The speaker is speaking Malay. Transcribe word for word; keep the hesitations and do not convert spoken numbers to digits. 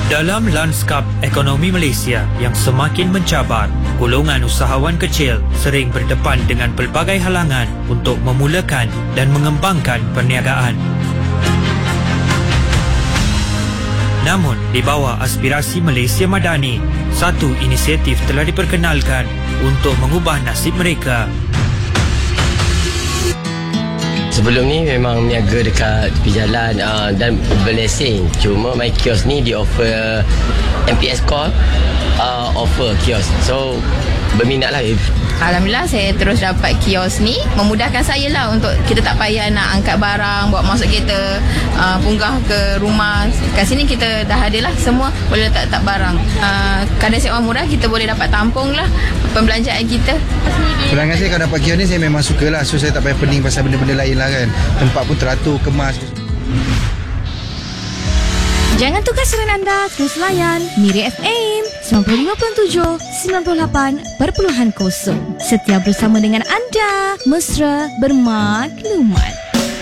Dalam lanskap ekonomi Malaysia yang semakin mencabar, golongan usahawan kecil sering berdepan dengan pelbagai halangan untuk memulakan dan mengembangkan perniagaan. Namun, di bawah aspirasi Malaysia Madani, satu inisiatif telah diperkenalkan untuk mengubah nasib mereka. Sebelum ni memang niaga dekat tepi jalan uh, dan berlesen. Cuma My Kiosk ni di offer M P S call, uh, offer kios. So berminat lah. Alhamdulillah saya terus dapat kios ni. Memudahkan saya lah untuk kita tak payah nak angkat barang, bawa masuk kereta, uh, punggah ke rumah. Kat sini kita dah ada lah semua, boleh letak-letak barang. Uh, kadang sewa murah kita boleh dapat tampung lah pembelanjaan kita. Pelanggan saya kalau dapat kios ni saya memang suka lah. So saya tak payah pening pasal benda-benda lain lah kan. Tempat pun teratur, kemas. Jangan tukar seran anda, terus layan Miri F M sembilan puluh lima perpuluhan tujuh, sembilan puluh lapan perpuluhan kosong. Setia bersama dengan anda, mesra bermaklumat.